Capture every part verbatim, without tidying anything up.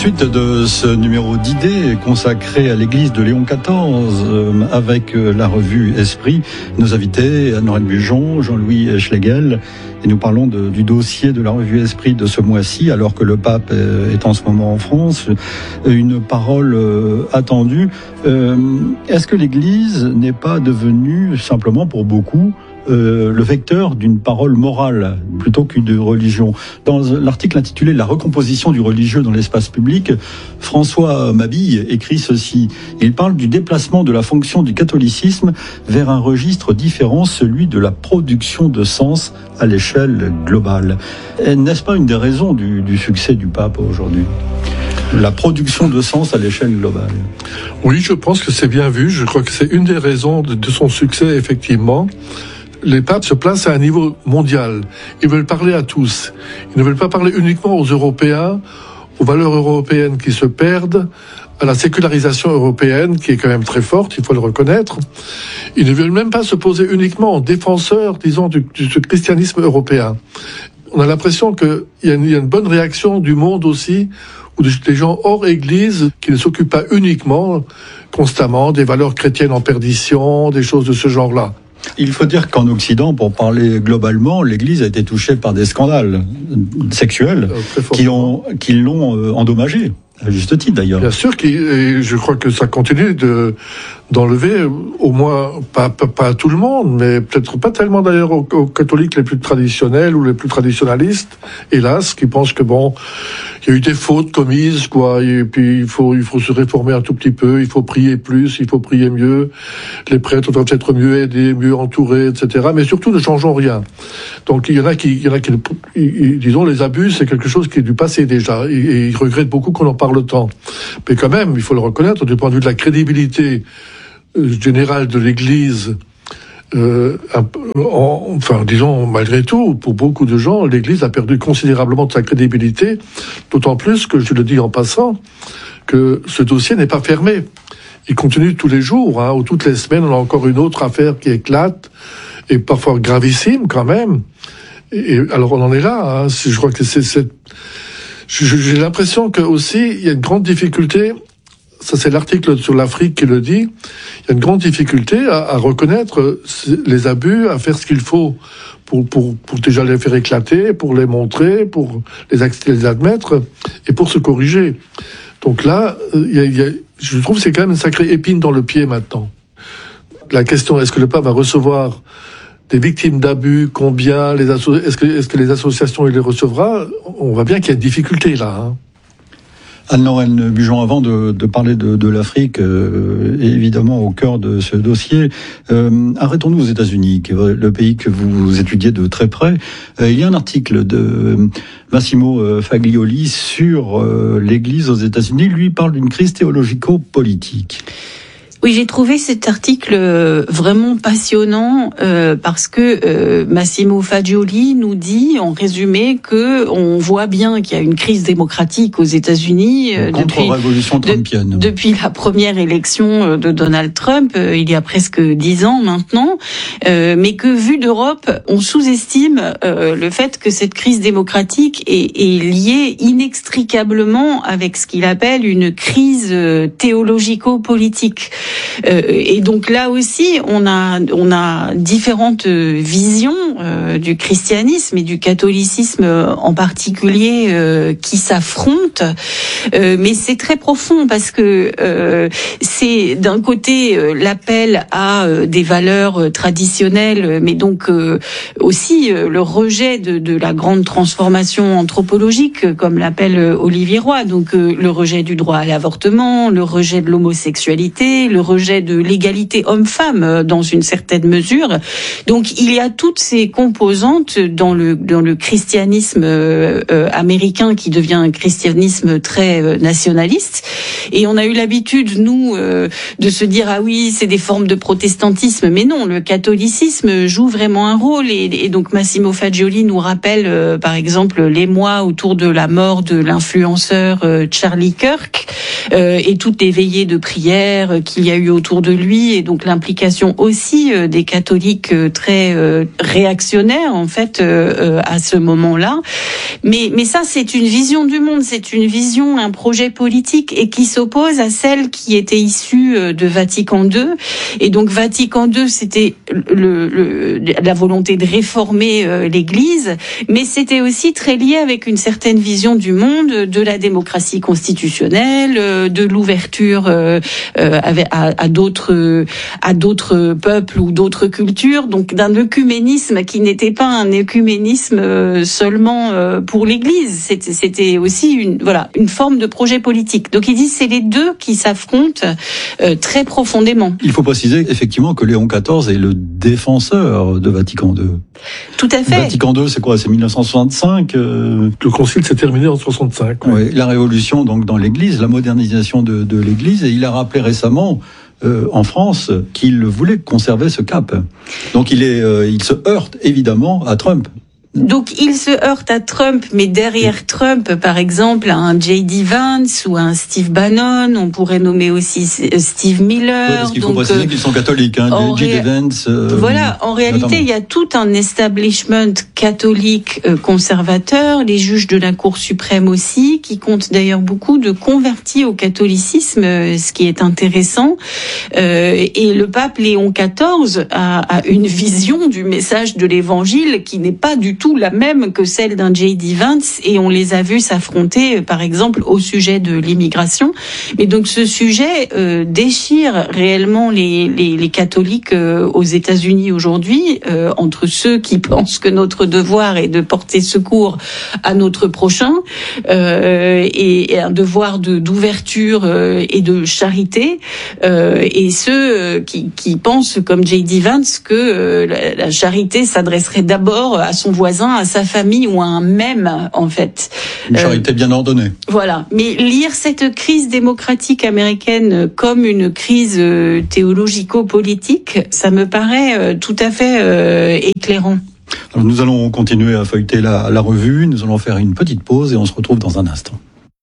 Suite de ce numéro d'idées consacré à l'église de Léon quatorze euh, avec euh, la revue Esprit, nos invités Anne-Lorraine Bujon, Jean-Louis Schlegel, et nous parlons de, du dossier de la revue Esprit de ce mois-ci, alors que le pape est en ce moment en France. Une parole euh, attendue. Euh, est-ce que l'église n'est pas devenue simplement pour beaucoup Euh, le vecteur d'une parole morale plutôt qu'une religion? Dans l'article intitulé « La recomposition du religieux dans l'espace public », François Mabille écrit ceci. Il parle du déplacement de la fonction du catholicisme vers un registre différent, celui de la production de sens à l'échelle globale. Et n'est-ce pas une des raisons du, du succès du pape aujourd'hui ? La production de sens à l'échelle globale. Oui, je pense que c'est bien vu. Je crois que c'est une des raisons de, de son succès, effectivement. Les papes se placent à un niveau mondial. Ils veulent parler à tous. Ils ne veulent pas parler uniquement aux Européens, aux valeurs européennes qui se perdent, à la sécularisation européenne qui est quand même très forte, il faut le reconnaître. Ils ne veulent même pas se poser uniquement en défenseurs, disons, du, du christianisme européen. On a l'impression qu'il y a une, il y a une bonne réaction du monde aussi, ou des gens hors Église qui ne s'occupent pas uniquement, constamment, des valeurs chrétiennes en perdition, des choses de ce genre-là. Il faut dire qu'en Occident, pour parler globalement, l'Église a été touchée par des scandales sexuels euh, qui ont, qui l'ont euh, endommagée, à juste titre d'ailleurs. Bien sûr, et je crois que ça continue de d'enlever, au moins, pas, pas, pas à tout le monde, mais peut-être pas tellement d'ailleurs aux, aux catholiques les plus traditionnels ou les plus traditionalistes, hélas, qui pensent que bon, il y a eu des fautes commises, quoi, et puis il faut, il faut se réformer un tout petit peu, il faut prier plus, il faut prier mieux, les prêtres doivent être mieux aidés, mieux entourés, et cetera. Mais surtout, ne changeons rien. Donc il y en a qui, il y en a qui, disons, les abus, c'est quelque chose qui est du passé déjà, et, et ils regrettent beaucoup qu'on en parle tant. Mais quand même, il faut le reconnaître, du point de vue de la crédibilité générale de l'Église, euh, en, enfin, disons, malgré tout, pour beaucoup de gens, l'Église a perdu considérablement de sa crédibilité, d'autant plus que, je le dis en passant, que ce dossier n'est pas fermé. Il continue tous les jours, hein, ou toutes les semaines, on a encore une autre affaire qui éclate, et parfois gravissime quand même. Et, et alors on en est là, hein, je crois que c'est... c'est j'ai l'impression que aussi, il y a une grande difficulté. Ça, c'est l'article sur l'Afrique qui le dit. Il y a une grande difficulté à, à reconnaître les abus, à faire ce qu'il faut pour, pour, pour déjà les faire éclater, pour les montrer, pour les, les admettre et pour se corriger. Donc là, il y a, il y a, je trouve que c'est quand même une sacrée épine dans le pied maintenant. La question, est-ce que le pape va recevoir des victimes d'abus, combien, les asso- est-ce que, est-ce que les associations, il les recevra? On voit bien qu'il y a une difficulté là, hein. Anne-Lorraine Bujon, avant de, de parler de, de l'Afrique, euh, et évidemment au cœur de ce dossier, euh, arrêtons-nous aux États-Unis, qui est le pays que vous étudiez de très près. Euh, il y a un article de Massimo Faglioli sur euh, l'Église aux États-Unis. Lui parle d'une crise théologico-politique. Oui, j'ai trouvé cet article vraiment passionnant euh, parce que euh, Massimo Fagioli nous dit, en résumé, que on voit bien qu'il y a une crise démocratique aux États-Unis euh, depuis, contre-révolution trumpienne. De, depuis la première élection de Donald Trump, euh, il y a presque dix ans maintenant, euh, mais que vu d'Europe, on sous-estime euh, le fait que cette crise démocratique est, est liée inextricablement avec ce qu'il appelle une crise théologico-politique. Euh, et donc là aussi, on a on a différentes visions euh, du christianisme et du catholicisme en particulier euh, qui s'affrontent, euh, mais c'est très profond parce que euh, c'est d'un côté euh, l'appel à euh, des valeurs traditionnelles, mais donc euh, aussi euh, le rejet de, de la grande transformation anthropologique, comme l'appelle Olivier Roy, donc euh, le rejet du droit à l'avortement, le rejet de l'homosexualité, le rejet de l'égalité homme-femme dans une certaine mesure. Donc il y a toutes ces composantes dans le dans le christianisme euh, euh, américain qui devient un christianisme très euh, nationaliste. Et on a eu l'habitude, nous, euh, de se dire ah oui, c'est des formes de protestantisme, mais non, le catholicisme joue vraiment un rôle. Et, et donc Massimo Fagioli nous rappelle, euh, par exemple, les mois autour de la mort de l'influenceur euh, Charlie Kirk euh, et toutes les veillées de prière qu'il y a a eu autour de lui, et donc l'implication aussi euh, des catholiques euh, très euh, réactionnaires en fait euh, euh, à ce moment-là. Mais mais ça c'est une vision du monde, c'est une vision, un projet politique, et qui s'oppose à celle qui était issue euh, de Vatican deux. Et donc Vatican deux, c'était le, le la volonté de réformer euh, l'Église, mais c'était aussi très lié avec une certaine vision du monde, de la démocratie constitutionnelle, euh, de l'ouverture euh, euh, à, à d'autres à d'autres peuples ou d'autres cultures, donc d'un œcuménisme qui n'était pas un œcuménisme euh, seulement euh, pour l'Église, c'était, c'était aussi une voilà une forme de projet politique. Donc il dit c'est les deux qui s'affrontent euh, très profondément. Il faut préciser effectivement que Léon quatorze est le défenseur de Vatican deux. Tout à fait. Vatican deux, c'est quoi? C'est mille neuf cent soixante-cinq. Euh... Le concile s'est terminé en soixante-cinq. Oui, la révolution donc dans l'Église, la modernisation de, de l'Église, et il a rappelé récemment euh, en France qu'il voulait conserver ce cap. Donc il est, euh, il se heurte évidemment à Trump. Donc il se heurte à Trump, mais derrière Trump, par exemple, à un J D Vance ou à un Steve Bannon, on pourrait nommer aussi Steve Miller. Oui, parce qu'il faut donc, préciser qu'ils sont catholiques, hein, J D Vance. Euh, voilà, en réalité, notamment. Il y a tout un establishment catholique euh, conservateur, les juges de la Cour suprême aussi, qui comptent d'ailleurs beaucoup de convertis au catholicisme, euh, ce qui est intéressant. Euh, et le pape Léon quatorze a, a une vision du message de l'Évangile qui n'est pas du tout la même que celle d'un J D Vance, et on les a vus s'affronter, par exemple, au sujet de l'immigration. Mais donc ce sujet euh, déchire réellement les, les, les catholiques euh, aux États-Unis aujourd'hui, euh, entre ceux qui pensent que notre devoir est de porter secours à notre prochain, euh, et, et un devoir de, d'ouverture euh, et de charité, euh, et ceux euh, qui, qui pensent, comme J D Vance, que euh, la, la charité s'adresserait d'abord à son voisin, à sa famille ou à un même, en fait. Une charité euh, bien ordonnée. Voilà. Mais lire cette crise démocratique américaine comme une crise euh, théologico-politique, ça me paraît euh, tout à fait euh, éclairant. Alors nous allons continuer à feuilleter la, la revue, nous allons faire une petite pause et on se retrouve dans un instant.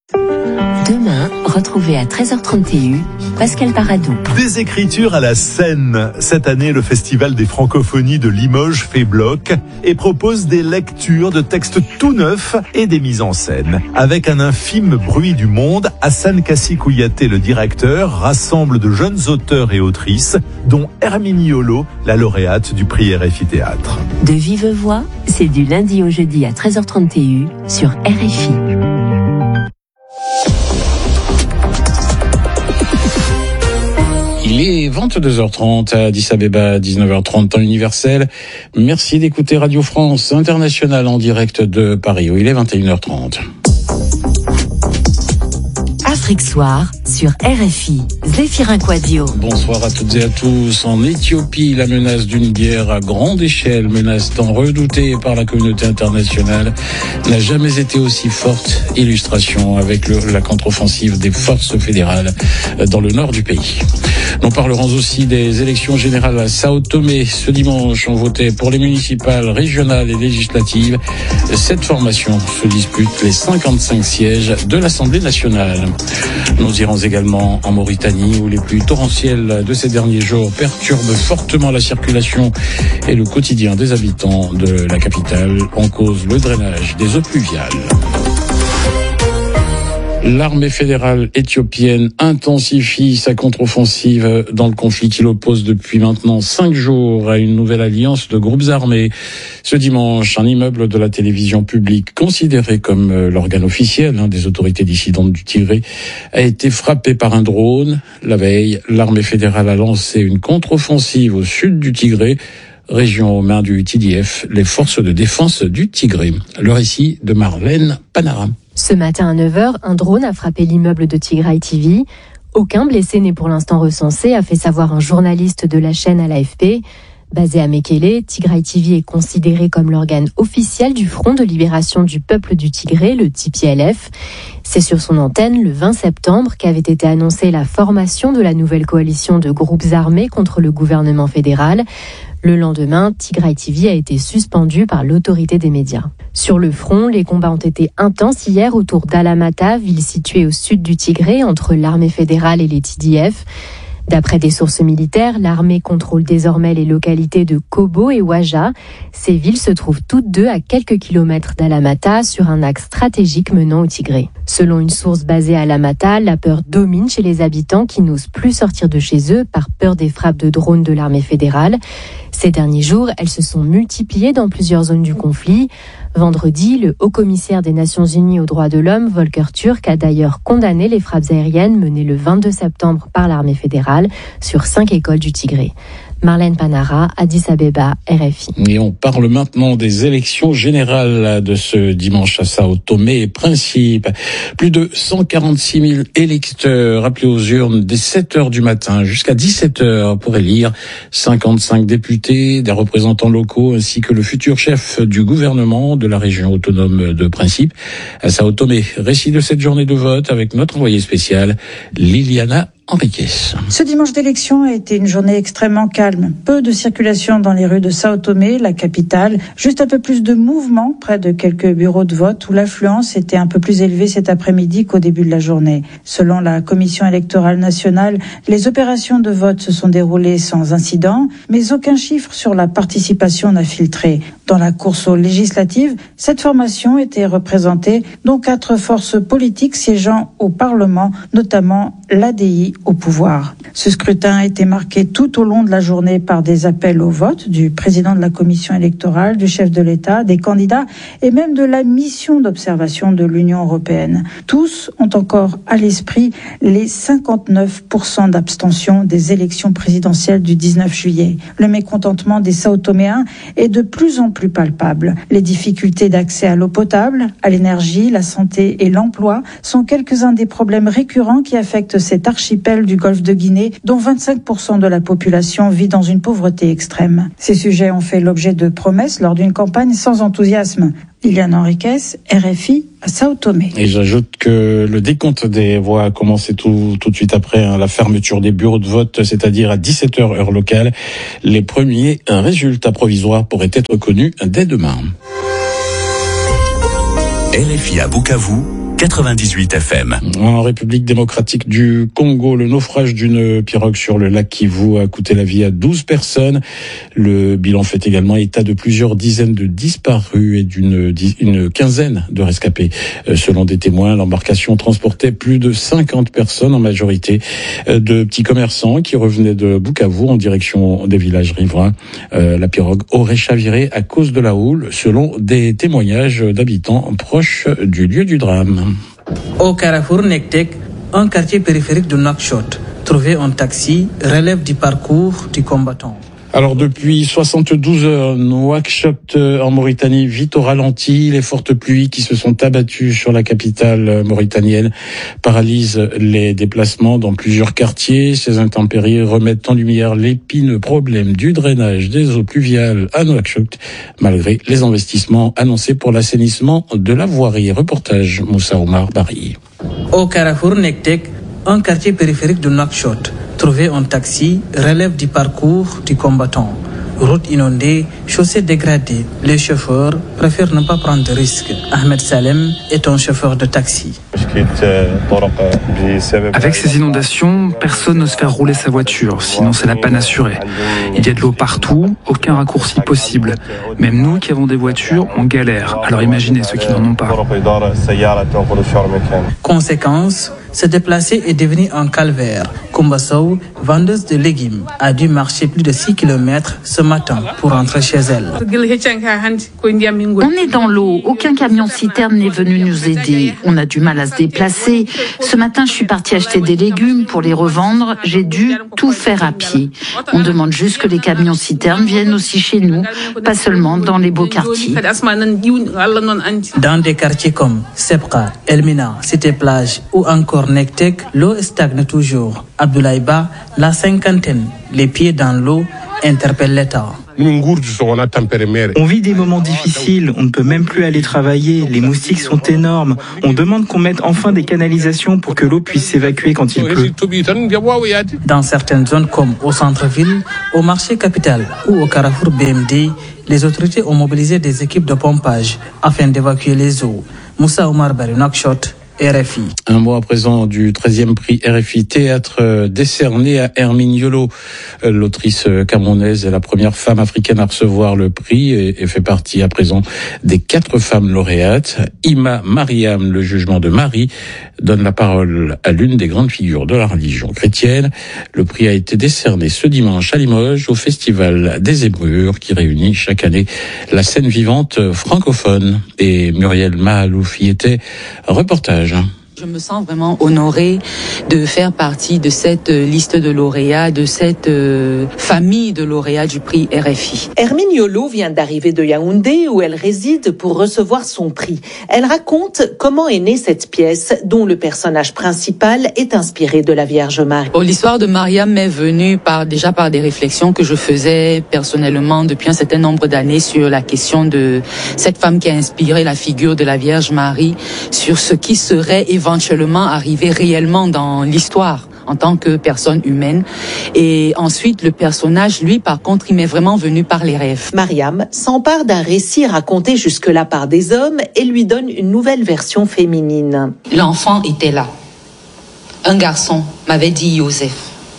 Demain, retrouvez à treize heures trente et un Pascal Paradou. Des écritures à la scène. Cette année, le Festival des Francophonies de Limoges fait bloc et propose des lectures de textes tout neufs et des mises en scène. Avec un infime bruit du monde, Hassan Kassi Kouyaté, le directeur, rassemble de jeunes auteurs et autrices, dont Herminie Holo, la lauréate du prix R F I Théâtre. De vive voix, c'est du lundi au jeudi à treize heures trente et un sur R F I. Il est vingt-deux heures trente à Addis Abeba, dix-neuf heures trente temps universel. Merci d'écouter Radio France Internationale en direct de Paris, où il est vingt et une heures trente. Afrique Soir sur R F I. Zéphirin Quadio. Bonsoir à toutes et à tous. En Éthiopie, la menace d'une guerre à grande échelle, menace tant redoutée par la communauté internationale, n'a jamais été aussi forte. Illustration avec le, la contre-offensive des forces fédérales dans le nord du pays. Nous parlerons aussi des élections générales à Sao Tomé. Ce dimanche, on votait pour les municipales, régionales et législatives. Cette formation se dispute les cinquante-cinq sièges de l'Assemblée nationale. Nous irons également en Mauritanie, où les pluies torrentielles de ces derniers jours perturbent fortement la circulation et le quotidien des habitants de la capitale. En cause le drainage des eaux pluviales. L'armée fédérale éthiopienne intensifie sa contre-offensive dans le conflit qui l'oppose depuis maintenant cinq jours à une nouvelle alliance de groupes armés. Ce dimanche, un immeuble de la télévision publique, considéré comme l'organe officiel hein, des autorités dissidentes du Tigré, a été frappé par un drone. La veille, l'armée fédérale a lancé une contre-offensive au sud du Tigré, région aux mains du T D F, les forces de défense du Tigré. Le récit de Marlène Panara. Ce matin à neuf heures, un drone a frappé l'immeuble de Tigray T V. Aucun blessé n'est pour l'instant recensé, a fait savoir un journaliste de la chaîne à l'A F P. Basé à Mekele, Tigray T V est considéré comme l'organe officiel du Front de libération du peuple du Tigré, le T P L F. C'est sur son antenne, le vingt septembre, qu'avait été annoncée la formation de la nouvelle coalition de groupes armés contre le gouvernement fédéral. Le lendemain, Tigray T V a été suspendu par l'autorité des médias. Sur le front, les combats ont été intenses hier autour d'Alamata, ville située au sud du Tigré, entre l'armée fédérale et les T D F. D'après des sources militaires, l'armée contrôle désormais les localités de Kobo et Waja. Ces villes se trouvent toutes deux à quelques kilomètres d'Alamata sur un axe stratégique menant au Tigré. Selon une source basée à Alamata, la peur domine chez les habitants qui n'osent plus sortir de chez eux par peur des frappes de drones de l'armée fédérale. Ces derniers jours, elles se sont multipliées dans plusieurs zones du conflit. Vendredi, le haut-commissaire des Nations Unies aux droits de l'homme, Volker Turk, a d'ailleurs condamné les frappes aériennes menées le vingt-deux septembre par l'armée fédérale sur cinq écoles du Tigré. Marlène Panara, Addis Abeba, R F I. Et on parle maintenant des élections générales de ce dimanche à Sao Tomé et Principe. Plus de cent quarante-six mille électeurs appelés aux urnes dès sept heures du matin jusqu'à dix-sept heures pour élire cinquante-cinq députés, des représentants locaux ainsi que le futur chef du gouvernement de la région autonome de Principe à Sao Tomé. Récit de cette journée de vote avec notre envoyée spéciale Liliana Enriquez. Ce dimanche d'élection a été une journée extrêmement calme. Peu de circulation dans les rues de Sao Tomé, la capitale. Juste un peu plus de mouvement près de quelques bureaux de vote où l'affluence était un peu plus élevée cet après-midi qu'au début de la journée. Selon la Commission électorale nationale, les opérations de vote se sont déroulées sans incident, mais aucun chiffre sur la participation n'a filtré. Dans la course aux législatives, cette formation était représentée, dont quatre forces politiques siégeant au Parlement, notamment l'A D I au pouvoir. Ce scrutin a été marqué tout au long de la journée par des appels au vote du président de la commission électorale, du chef de l'État, des candidats et même de la mission d'observation de l'Union européenne. Tous ont encore à l'esprit les cinquante-neuf pour cent d'abstention des élections présidentielles du dix-neuf juillet. Le mécontentement des Sao-Toméens est de plus en plus palpable. Les difficultés d'accès à l'eau potable, à l'énergie, la santé et l'emploi sont quelques-uns des problèmes récurrents qui affectent cet archipel du golfe de Guinée, dont vingt-cinq pour cent de la population vit dans une pauvreté extrême. Ces sujets ont fait l'objet de promesses lors d'une campagne sans enthousiasme. Liliane Enriquez, R F I, à Sao Tomé. Et j'ajoute que le décompte des voix a commencé tout, tout de suite après hein, la fermeture des bureaux de vote, c'est-à-dire à dix-sept heures heure locale. Les premiers résultats provisoires pourraient être connus dès demain. R F I à Bukavu, quatre-vingt-dix-huit F M. En République démocratique du Congo, le naufrage d'une pirogue sur le lac Kivu a coûté la vie à douze personnes. Le bilan fait également état de plusieurs dizaines de disparus et d'une une quinzaine de rescapés. Selon des témoins, l'embarcation transportait plus de cinquante personnes, en majorité de petits commerçants qui revenaient de Bukavu en direction des villages riverains. La pirogue aurait chaviré à cause de la houle, selon des témoignages d'habitants proches du lieu du drame. Au carrefour Nektek, un quartier périphérique de Nouakchott, trouver un taxi relève du parcours du combattant. Alors depuis soixante-douze heures, Nouakchott en Mauritanie vit au ralenti. Les fortes pluies qui se sont abattues sur la capitale mauritanienne paralysent les déplacements dans plusieurs quartiers. Ces intempéries remettent en lumière l'épineux problème du drainage des eaux pluviales à Nouakchott, malgré les investissements annoncés pour l'assainissement de la voirie. Reportage Moussa Omar Bari. Au carrefour Nektek, un quartier périphérique de Nouakchott, trouver un taxi relève du parcours du combattant. Route inondée, chaussée dégradée. Les chauffeurs préfèrent ne pas prendre de risques. Ahmed Salem est un chauffeur de taxi. Avec ces inondations, personne n'ose faire rouler sa voiture, sinon c'est la panne assurée. Il y a de l'eau partout, aucun raccourci possible. Même nous qui avons des voitures, on galère. Alors imaginez ceux qui n'en ont pas. Conséquence, se déplacer est devenu un calvaire. Koumbassou, vendeuse de légumes, a dû marcher plus de six kilomètres ce matin pour rentrer chez elle. On est dans l'eau, aucun camion-citerne n'est venu nous aider. On a du mal à se déplacer. Ce matin, je suis partie acheter des légumes pour les revendre. J'ai dû tout faire à pied. On demande juste que les camions-citernes viennent aussi chez nous, pas seulement dans les beaux quartiers. Dans des quartiers comme Sepka, Elmina, Cité Plage ou encore Nektek, l'eau stagne toujours. Abdoulaye Ba, la cinquantaine, les pieds dans l'eau, interpelle l'État. On vit des moments difficiles, on ne peut même plus aller travailler, les moustiques sont énormes. On demande qu'on mette enfin des canalisations pour que l'eau puisse s'évacuer quand il pleut. Dans certaines zones comme au centre-ville, au marché capital ou au carrefour B M D, les autorités ont mobilisé des équipes de pompage afin d'évacuer les eaux. Moussa Omar Bari, Nouakchott, R F I. Un mot à présent du treizième prix R F I Théâtre décerné à Hermine Yolo. L'autrice camerounaise est la première femme africaine à recevoir le prix et fait partie à présent des quatre femmes lauréates. Ima Mariam, le jugement de Marie, donne la parole à l'une des grandes figures de la religion chrétienne. Le prix a été décerné ce dimanche à Limoges au Festival des Hébrures qui réunit chaque année la scène vivante francophone. Et Muriel Mahalouf y était. Reportage. Je me sens vraiment honorée de faire partie de cette liste de lauréats, de cette euh, famille de lauréats du prix R F I. Hermine Yolo vient d'arriver de Yaoundé où elle réside pour recevoir son prix. Elle raconte comment est née cette pièce dont le personnage principal est inspiré de la Vierge Marie. Oh, l'histoire de Mariam m'est venue par, déjà par des réflexions que je faisais personnellement depuis un certain nombre d'années sur la question de cette femme qui a inspiré la figure de la Vierge Marie, sur ce qui serait éventuellement éventuellement arriver réellement dans l'histoire en tant que personne humaine. Et ensuite, le personnage, lui, par contre, il m'est vraiment venu par les rêves. Mariam s'empare d'un récit raconté jusque-là par des hommes et lui donne une nouvelle version féminine. L'enfant était là. Un garçon m'avait dit Joseph.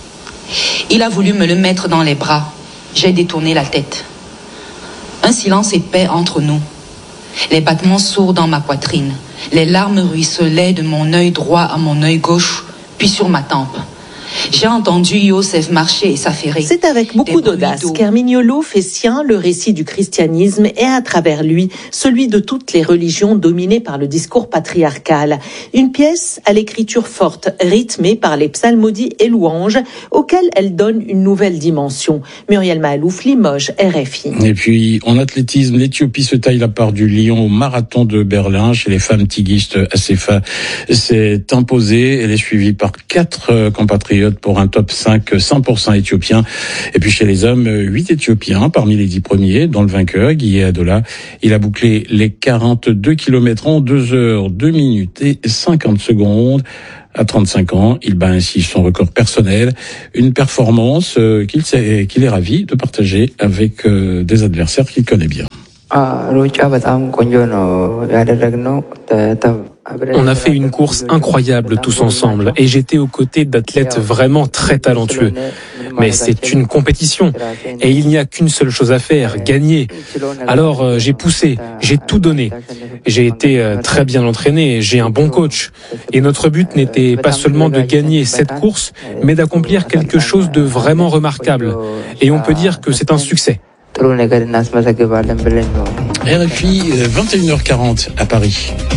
Il a voulu me le mettre dans les bras. J'ai détourné la tête. Un silence épais entre nous. Les battements sourds dans ma poitrine. Les larmes ruisselaient de mon œil droit à mon œil gauche, puis sur ma tempe. J'ai entendu Yosef marcher et s'affairer. C'est avec beaucoup d'audace qu'Hermine Yolo fait sien le récit du christianisme et à travers lui, celui de toutes les religions dominées par le discours patriarcal. Une pièce à l'écriture forte, rythmée par les psalmodies et louanges, auxquelles elle donne une nouvelle dimension. Muriel Mahalouf, Limoges, R F I. Et puis, en athlétisme, l'Éthiopie se taille la part du lion au marathon de Berlin. Chez les femmes, Tigist Assefa s'est imposée. Elle est suivie par quatre compatriotes pour un top cinq cent pour cent éthiopien. Et puis chez les hommes, huit Éthiopiens parmi les dix premiers, dont le vainqueur, Guy Adola. Il a bouclé les quarante-deux kilomètres en deux heures, deux minutes et cinquante secondes. À trente-cinq ans, il bat ainsi son record personnel. Une performance euh, qu'il, qu'il est ravi de partager avec euh, des adversaires qu'il connaît bien. On a fait une course incroyable tous ensemble et j'étais aux côtés d'athlètes vraiment très talentueux. Mais c'est une compétition et il n'y a qu'une seule chose à faire, gagner. Alors euh, j'ai poussé, j'ai tout donné. J'ai été euh, très bien entraîné, j'ai un bon coach. Et notre but n'était pas seulement de gagner cette course, mais d'accomplir quelque chose de vraiment remarquable. Et on peut dire que c'est un succès. R F I, vingt et une heures quarante à Paris.